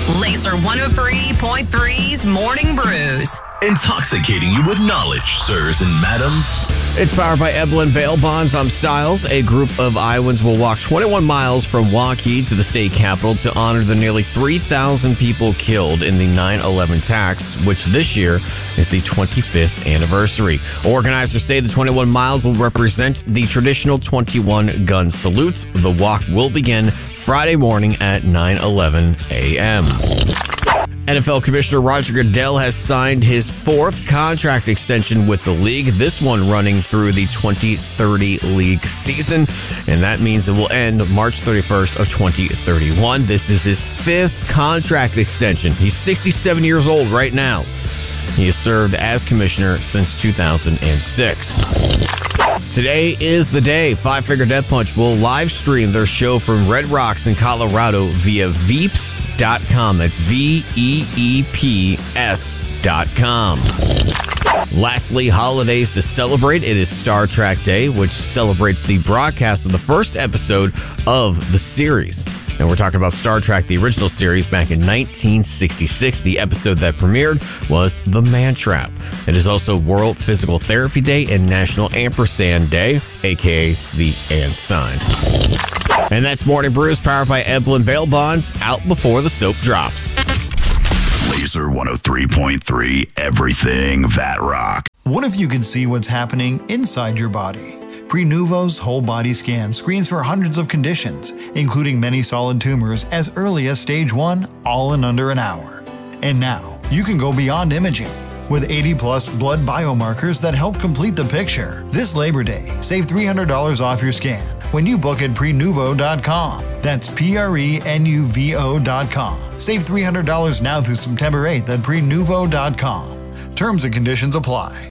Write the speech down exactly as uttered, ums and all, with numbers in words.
Laser one oh three point three's Morning Brews. Intoxicating you with knowledge, sirs and madams. It's powered by Eblin Bail Bonds. I'm Styles. A group of Iowans will walk twenty-one miles from Waukee to the state capitol to honor the nearly three thousand people killed in the nine eleven attacks, which this year is the twenty-fifth anniversary. Organizers say the twenty-one miles will represent the traditional twenty-one gun salute. The walk will begin Friday morning at nine eleven a.m. N F L Commissioner Roger Goodell has signed his fourth contract extension with the league, this one running through the twenty thirty league season, and that means it will end March thirty-first of twenty thirty-one. This is his fifth contract extension. He's sixty-seven years old right now. He has served as commissioner since two thousand six. Today is the day Five Finger Death Punch will live stream their show from Red Rocks in Colorado via veeps dot com. That's V E E P S dot com. Lastly, holidays to celebrate. It is Star Trek Day, which celebrates the broadcast of the first episode of the series. And we're talking about Star Trek, the original series, back in nineteen sixty-six. The episode that premiered was The Man Trap. It is also World Physical Therapy Day and National Ampersand Day, a k a the and sign. And that's Morning Brews, powered by Eblin Bail Bonds, out before the soap drops. Laser one oh three point three, everything that rock. What if you could see what's happening inside your body? Prenuvo's whole body scan screens for hundreds of conditions, including many solid tumors as early as stage one, all in under an hour. And now, you can go beyond imaging. With eighty plus blood biomarkers that help complete the picture. This Labor Day, save three hundred dollars off your scan when you book at prenuvo dot com. That's P R E N U V O dot com. Save three hundred dollars now through September eighth at prenuvo dot com. Terms and conditions apply.